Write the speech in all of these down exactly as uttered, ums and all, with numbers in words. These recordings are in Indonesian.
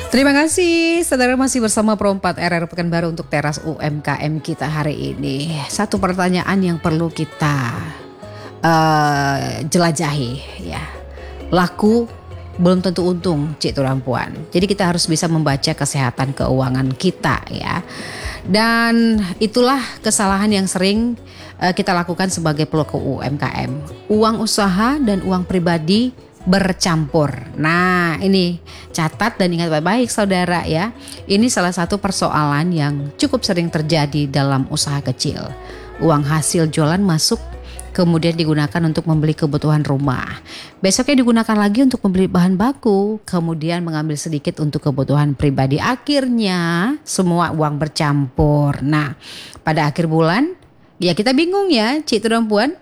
Terima kasih, saudara masih bersama Pro empat R R Pekanbaru untuk teras U M K M kita hari ini. Satu pertanyaan yang perlu kita uh, jelajahi, ya. Laku belum tentu untung, Cik Turang Puan. Jadi kita harus bisa membaca kesehatan keuangan kita, ya. Dan itulah kesalahan yang sering uh, kita lakukan sebagai pelaku U M K M. Uang usaha dan uang pribadi bercampur. Nah, ini catat dan ingat baik-baik saudara ya. Ini salah satu persoalan yang cukup sering terjadi dalam usaha kecil. Uang hasil jualan masuk kemudian digunakan untuk membeli kebutuhan rumah. Besoknya digunakan lagi untuk membeli bahan baku, kemudian mengambil sedikit untuk kebutuhan pribadi. Akhirnya semua uang bercampur. Nah, pada akhir bulan ya kita bingung ya, Cik Turang Puan.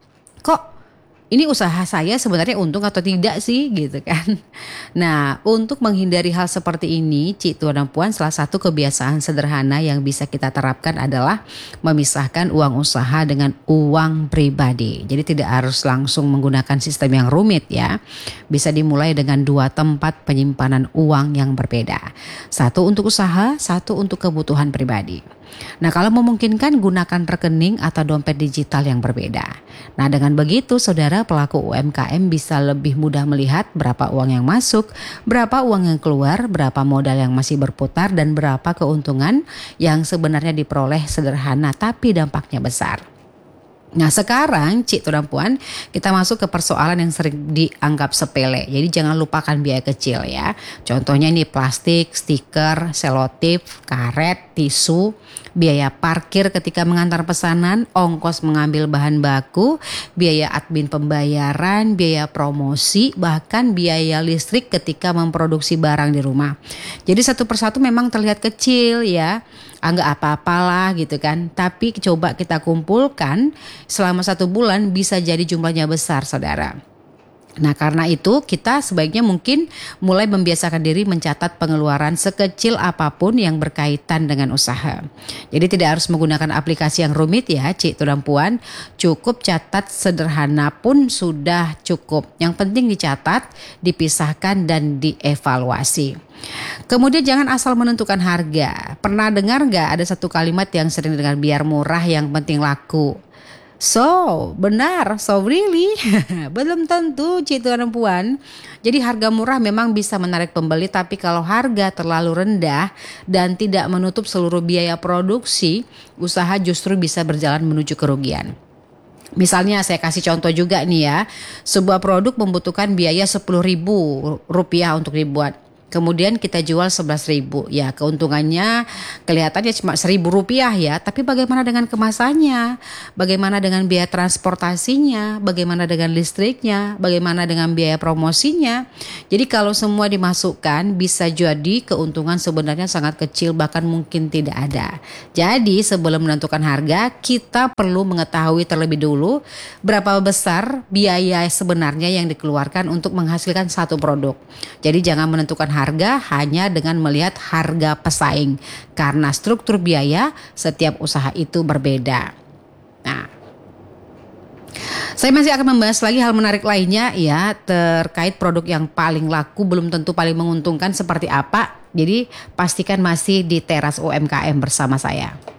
Kok ini usaha saya sebenarnya untung atau tidak sih gitu kan. Nah, untuk menghindari hal seperti ini, Cik Tuan dan Puan, salah satu kebiasaan sederhana yang bisa kita terapkan adalah memisahkan uang usaha dengan uang pribadi. Jadi tidak harus langsung menggunakan sistem yang rumit ya. Bisa dimulai dengan dua tempat penyimpanan uang yang berbeda. Satu untuk usaha, satu untuk kebutuhan pribadi. Nah, kalau memungkinkan gunakan rekening atau dompet digital yang berbeda. Nah, dengan begitu saudara pelaku U M K M bisa lebih mudah melihat berapa uang yang masuk, berapa uang yang keluar, berapa modal yang masih berputar, dan berapa keuntungan yang sebenarnya diperoleh sederhana tapi dampaknya besar. Nah, sekarang Cik Turang Puan, kita masuk ke persoalan yang sering dianggap sepele. Jadi jangan lupakan biaya kecil ya. Contohnya ini plastik, stiker, selotip, karet, tisu, biaya parkir ketika mengantar pesanan, ongkos mengambil bahan baku, biaya admin pembayaran, biaya promosi, bahkan biaya listrik ketika memproduksi barang di rumah. Jadi satu persatu memang terlihat kecil ya. Anggap apa-apalah gitu kan. Tapi coba kita kumpulkan selama satu bulan bisa jadi jumlahnya besar saudara. Nah, karena itu kita sebaiknya mungkin mulai membiasakan diri mencatat pengeluaran sekecil apapun yang berkaitan dengan usaha. Jadi tidak harus menggunakan aplikasi yang rumit ya Cik Turang Puan. Cukup catat sederhana pun sudah cukup. Yang penting dicatat, dipisahkan dan dievaluasi. Kemudian jangan asal menentukan harga. Pernah dengar gak ada satu kalimat yang sering dengar, biar murah yang penting laku? So, benar, so really? Belum tentu Cik Turang Puan. Jadi harga murah memang bisa menarik pembeli, tapi kalau harga terlalu rendah dan tidak menutup seluruh biaya produksi, usaha justru bisa berjalan menuju kerugian. Misalnya saya kasih contoh juga nih ya, sebuah produk membutuhkan biaya sepuluh ribu rupiah untuk dibuat. Kemudian kita jual sebelas ribu, ya keuntungannya kelihatannya cuma seribu rupiah ya. Tapi bagaimana dengan kemasannya? Bagaimana dengan biaya transportasinya? Bagaimana dengan listriknya? Bagaimana dengan biaya promosinya? Jadi kalau semua dimasukkan bisa jadi keuntungan sebenarnya sangat kecil, bahkan mungkin tidak ada. Jadi sebelum menentukan harga kita perlu mengetahui terlebih dulu berapa besar biaya sebenarnya yang dikeluarkan untuk menghasilkan satu produk. Jadi jangan menentukan harga hanya dengan melihat harga pesaing, karena struktur biaya setiap usaha itu berbeda. Nah, saya masih akan membahas lagi hal menarik lainnya ya terkait produk yang paling laku belum tentu paling menguntungkan seperti apa. Jadi pastikan masih di teras U M K M bersama saya.